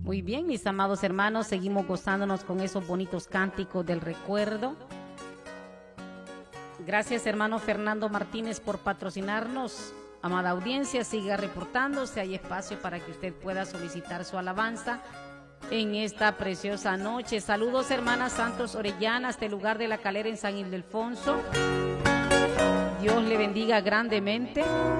Muy bien, mis amados hermanos, seguimos gozándonos con esos bonitos cánticos del recuerdo. Gracias, hermano Fernando Martínez, por patrocinarnos. Amada audiencia, siga reportándose. Hay espacio para que usted pueda solicitar su alabanza en esta preciosa noche. Saludos, hermanas Santos Orellana, hasta el lugar de La Calera en San Ildefonso. Dios le bendiga grandemente.